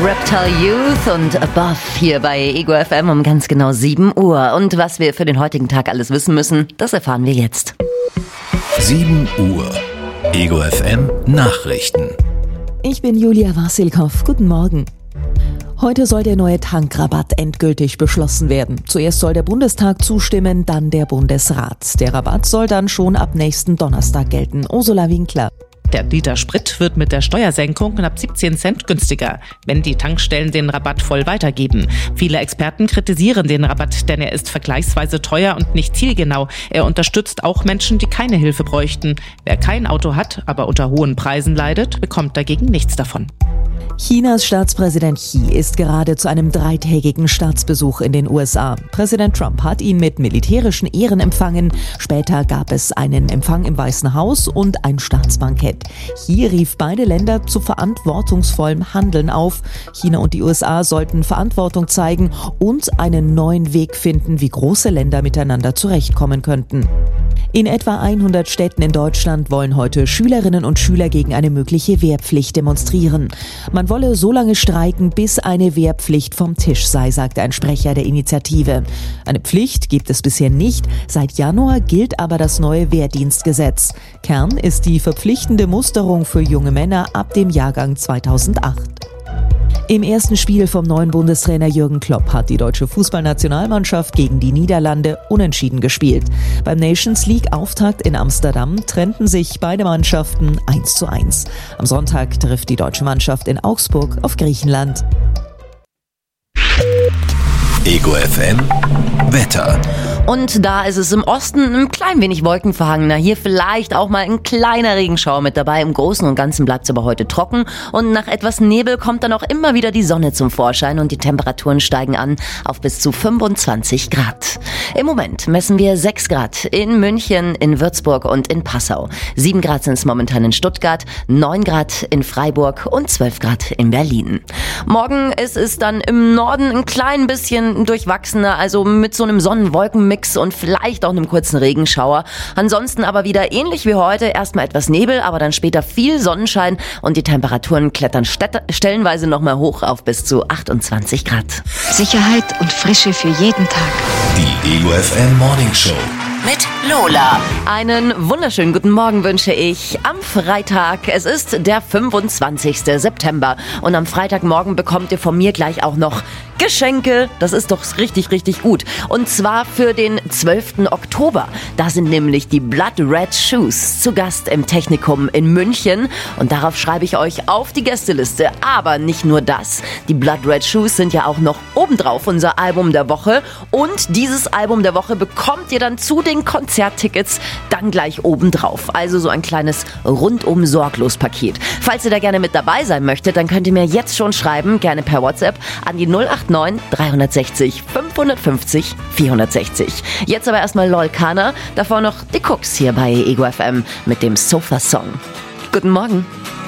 Reptile Youth und Above hier bei Ego FM um ganz genau 7 Uhr. Und was wir für den heutigen Tag alles wissen müssen, das erfahren wir jetzt. 7 Uhr. Ego FM Nachrichten. Ich bin Julia Wasilkow. Guten Morgen. Heute soll der neue Tankrabatt endgültig beschlossen werden. Zuerst soll der Bundestag zustimmen, dann der Bundesrat. Der Rabatt soll dann schon ab nächsten Donnerstag gelten. Ursula Winkler. Der Liter Sprit wird mit der Steuersenkung knapp 17 Cent günstiger, wenn die Tankstellen den Rabatt voll weitergeben. Viele Experten kritisieren den Rabatt, denn er ist vergleichsweise teuer und nicht zielgenau. Er unterstützt auch Menschen, die keine Hilfe bräuchten. Wer kein Auto hat, aber unter hohen Preisen leidet, bekommt dagegen nichts davon. Chinas Staatspräsident Xi ist gerade zu einem 3-tägigen Staatsbesuch in den USA. Präsident Trump hat ihn mit militärischen Ehren empfangen. Später gab es einen Empfang im Weißen Haus und ein Staatsbankett. Xi rief beide Länder zu verantwortungsvollem Handeln auf. China und die USA sollten Verantwortung zeigen und einen neuen Weg finden, wie große Länder miteinander zurechtkommen könnten. In etwa 100 Städten in Deutschland wollen heute Schülerinnen und Schüler gegen eine mögliche Wehrpflicht demonstrieren. Man wolle so lange streiken, bis eine Wehrpflicht vom Tisch sei, sagte ein Sprecher der Initiative. Eine Pflicht gibt es bisher nicht. Seit Januar gilt aber das neue Wehrdienstgesetz. Kern ist die verpflichtende Musterung für junge Männer ab dem Jahrgang 2008. Im ersten Spiel vom neuen Bundestrainer Jürgen Klopp hat die deutsche Fußballnationalmannschaft gegen die Niederlande unentschieden gespielt. Beim Nations League-Auftakt in Amsterdam trennten sich beide Mannschaften 1:1. Am Sonntag trifft die deutsche Mannschaft in Augsburg auf Griechenland. Ego FM Wetter. Und da ist es im Osten ein klein wenig wolkenverhangener. Hier vielleicht auch mal ein kleiner Regenschauer mit dabei. Im Großen und Ganzen bleibt es aber heute trocken. Und nach etwas Nebel kommt dann auch immer wieder die Sonne zum Vorschein. Und die Temperaturen steigen an auf bis zu 25 Grad. Im Moment messen wir 6 Grad in München, in Würzburg und in Passau. 7 Grad sind es momentan in Stuttgart, 9 Grad in Freiburg und 12 Grad in Berlin. Morgen ist es dann im Norden ein klein bisschen durchwachsener, also mit so einem Sonnenwolkenmix und vielleicht auch einem kurzen Regenschauer. Ansonsten aber wieder ähnlich wie heute, erstmal etwas Nebel, aber dann später viel Sonnenschein und die Temperaturen klettern stellenweise nochmal hoch auf bis zu 28 Grad. Sicherheit und Frische für jeden Tag. Die Ego FM Morning Show. Mit Lola. Einen wunderschönen guten Morgen wünsche ich am Freitag. Es ist der 25. September und am Freitagmorgen bekommt ihr von mir gleich auch noch Geschenke. Das ist doch richtig, richtig gut. Und zwar für den 12. Oktober. Da sind nämlich die Blood Red Shoes zu Gast im Technikum in München. Und darauf schreibe ich euch auf die Gästeliste. Aber nicht nur das. Die Blood Red Shoes sind ja auch noch obendrauf unser Album der Woche. Und dieses Album der Woche bekommt ihr dann zu den Konzerttickets dann gleich obendrauf. Also so ein kleines rundum sorglos Paket. Falls ihr da gerne mit dabei sein möchtet, dann könnt ihr mir jetzt schon schreiben, gerne per WhatsApp an die 089 360 550 460. Jetzt aber erstmal LOL Kana, davor noch die Cooks hier bei Ego FM mit dem Sofa Song. Guten Morgen.